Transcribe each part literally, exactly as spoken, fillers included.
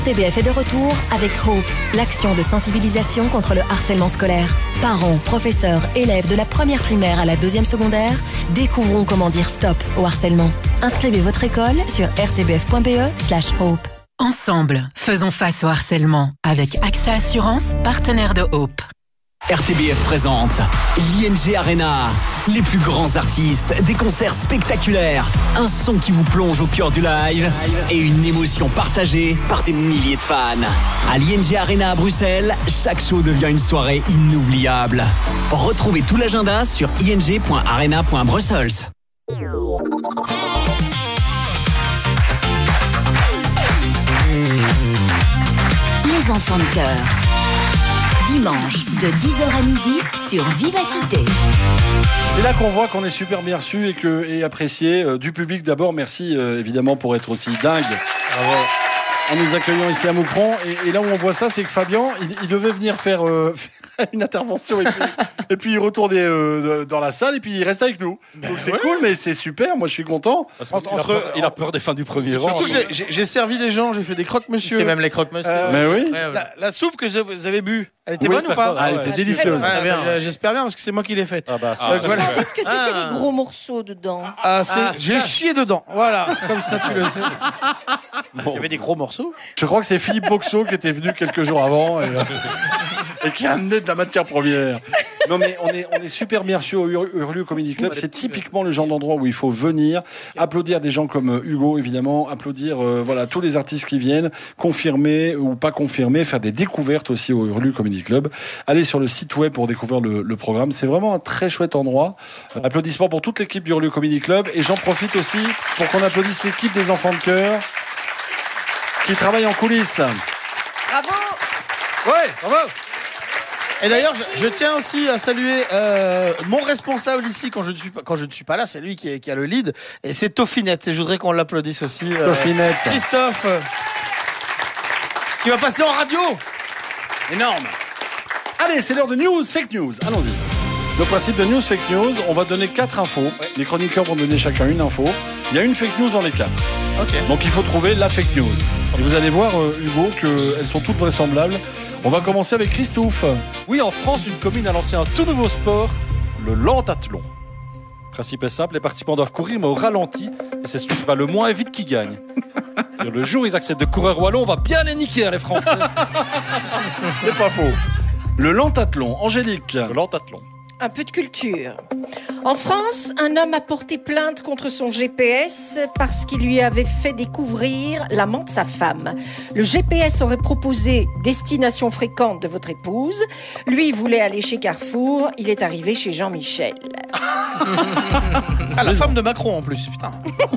R T B F est de retour avec Hope, l'action de sensibilisation contre le harcèlement scolaire. Parents, professeurs, élèves de la première primaire à la deuxième secondaire, découvrons comment dire stop au harcèlement. Inscrivez votre école sur r t b f point b e slash hope. Ensemble, faisons face au harcèlement avec A X A Assurance, partenaire de Hope. R T B F présente l'I N G Arena. Les plus grands artistes, des concerts spectaculaires, un son qui vous plonge au cœur du live et une émotion partagée par des milliers de fans. À l'I N G Arena à Bruxelles, chaque show devient une soirée inoubliable. Retrouvez tout l'agenda sur i n g point arena point brussels. Les enfants de cœur. Dimanche de dix heures à midi sur Vivacité. C'est là qu'on voit qu'on est super bien reçu et, que, et apprécié euh, du public. D'abord, merci euh, évidemment pour être aussi dingue. Bravo. En nous accueillant ici à Moucron. Et, et là où on voit ça, c'est que Fabien, il, il devait venir faire, euh, faire une intervention et puis, et puis il retournait euh, dans la salle et puis il reste avec nous. Ben Donc c'est ouais. cool, mais c'est super. Moi, je suis content. Parce entre, il, a peur, il a peur des fins du premier rang. Surtout que j'ai, j'ai servi des gens, j'ai fait des croque-monsieur. Il fait même les croque-monsieur. Euh, mais oui. La, la soupe que vous avez bu, elle était oui, bonne ou pas? Elle était délicieuse. Ouais, bah, j'espère bien parce que c'est moi qui l'ai faite. Ah bah, ah, voilà. Est-ce que c'était ah. les gros morceaux dedans? Ah, c'est... Ah, j'ai chié dedans. Voilà, comme ça tu le sais. Bon. Il y avait des gros morceaux. Je crois que c'est Philippe Boxeau qui était venu quelques jours avant et, euh, et qui a amené de la matière première. Non mais on est, on est super bien reçus au Hurlu Comedy Club. C'est typiquement le genre d'endroit où il faut venir, applaudir des gens comme Hugo évidemment, applaudir euh, voilà tous les artistes qui viennent, confirmer ou pas confirmer, faire des découvertes aussi au Hurlu Comedy Club. Allez sur le site web pour découvrir le, le programme. C'est vraiment un très chouette endroit. Euh, applaudissements pour toute l'équipe du Hurlu Comedy Club et j'en profite aussi pour qu'on applaudisse l'équipe des enfants de cœur qui travaille en coulisses. Bravo. Ouais, bravo. Et d'ailleurs, je, je tiens aussi à saluer euh, mon responsable ici quand je ne suis pas quand je ne suis pas là, c'est lui qui, est, qui a le lead, et c'est Toffinette. Et je voudrais qu'on l'applaudisse aussi. Euh, Toffinette. Christophe, euh, qui va passer en radio. Énorme. Allez, c'est l'heure de news, fake news. Allons-y. Le principe de news, fake news, on va donner quatre infos. Ouais. Les chroniqueurs vont donner chacun une info. Il y a une fake news dans les quatre. Okay. Donc il faut trouver la fake news. Et vous allez voir, euh, Hugo, qu'elles sont toutes vraisemblables. On va commencer avec Christophe. Oui, en France, une commune a lancé un tout nouveau sport, le lentathlon. Le principe est simple, les participants doivent courir mais au ralenti et c'est celui qui va le moins vite qui gagne. Et le jour où ils acceptent de courir au wallon, on va bien les niquer, hein, les Français. C'est pas faux. Le lentathlon, Angélique. Le lentathlon. Un peu de culture. En France, un homme a porté plainte contre son G P S parce qu'il lui avait fait découvrir l'amant de sa femme. Le G P S aurait proposé destination fréquente de votre épouse. Lui, il voulait aller chez Carrefour. Il est arrivé chez Jean-Michel. Ah, la femme de Macron en plus, putain.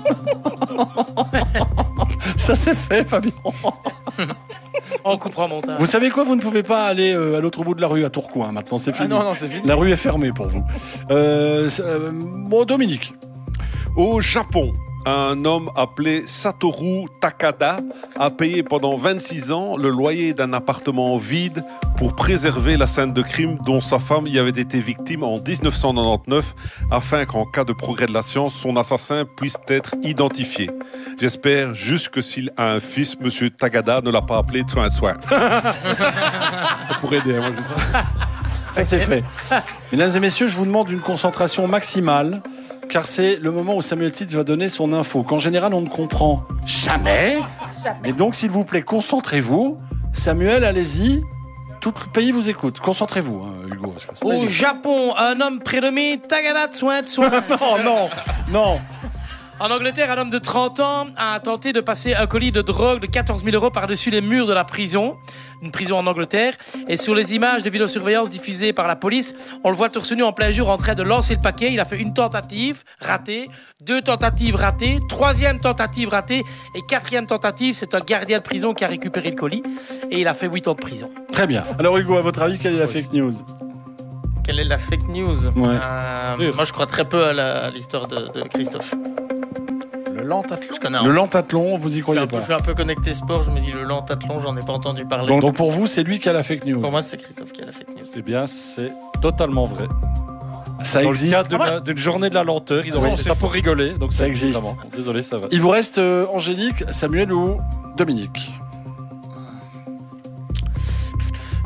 Ça c'est fait, Fabien. On coupera montage. Vous savez quoi, vous ne pouvez pas aller euh, à l'autre bout de la rue, à Tourcoing. Maintenant, c'est fini. Ah non, non, c'est fini. La rue est fermée pour vous. Euh, euh, bon, Dominique. Au Japon, un homme appelé Satoru Takada a payé pendant vingt-six ans le loyer d'un appartement vide pour préserver la scène de crime dont sa femme y avait été victime en dix-neuf cent quatre-vingt-dix-neuf afin qu'en cas de progrès de la science, son assassin puisse être identifié. J'espère juste que s'il a un fils, Monsieur Takada ne l'a pas appelé Tsoin Tsoin. Ça pourrait aider, moi je dis. Ça c'est fait. Mesdames et messieurs, je vous demande une concentration maximale. Car c'est le moment où Samuel Titz va donner son info, qu'en général on ne comprend jamais. Jamais. Et donc, s'il vous plaît, concentrez-vous. Samuel, allez-y. Tout le pays vous écoute. Concentrez-vous, hein, Hugo. Au Japon, un homme prénommé Tagada Tsoin Tsoin. Non, non, non. En Angleterre, un homme de trente ans a tenté de passer un colis de drogue de quatorze mille euros par-dessus les murs de la prison, une prison en Angleterre. Et sur les images de vidéosurveillance diffusées par la police, on le voit torse nu en plein jour en train de lancer le paquet. Il a fait une tentative ratée, deux tentatives ratées, troisième tentative ratée et quatrième tentative, c'est un gardien de prison qui a récupéré le colis et il a fait huit ans de prison. Très bien. Alors Hugo, à votre avis, quelle est la fake news ? Quelle est la fake news ? Ouais. euh, Moi, je crois très peu à, la, à l'histoire de, de Christophe. Le lentathlon. Je connais un Le lentathlon, vous y croyez je, peu, pas? je suis un peu connecté sport, je me dis le lentathlon, j'en ai pas entendu parler. Donc, donc pour vous, c'est lui qui a la fake news? Pour moi, c'est Christophe qui a la fake news. Eh bien, c'est totalement vrai. Ça Dans existe. le cadre d'une, Ah ouais. d'une journée de la lenteur, ils ont Ouais, fait c'est ça faux. pour rigoler. Donc Ça existe. Vraiment. Désolé, ça va. Il vous reste euh, Angélique, Samuel ou Dominique?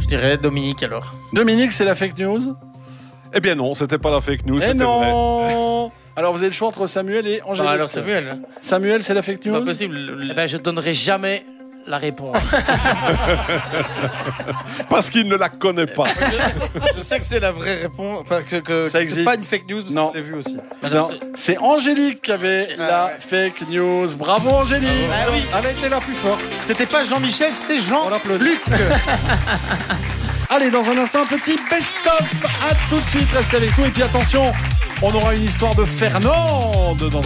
Je dirais Dominique alors. Dominique, c'est la fake news? Eh bien non, c'était pas la fake news, Eh c'était vrai. non. Alors vous avez le choix entre Samuel et Angélique. Bah alors Samuel. Samuel, c'est la fake C'est news? pas possible. Eh ben, je donnerai jamais la réponse. Parce qu'il ne la connaît pas. Je sais que c'est la vraie réponse. Enfin, que, que, Ça que existe. c'est pas une fake news parce Non. que je l'ai vu aussi. Non, c'est Angélique qui avait la ouais. fake news. Bravo Angélique. Ah oui, Elle a été la plus forte. c'était pas Jean-Michel, c'était On l'applaudit. Jean-Luc. Allez, dans un instant, un petit best-of. À tout de suite, restez avec nous. Et puis attention, on aura une histoire de Fernande dans un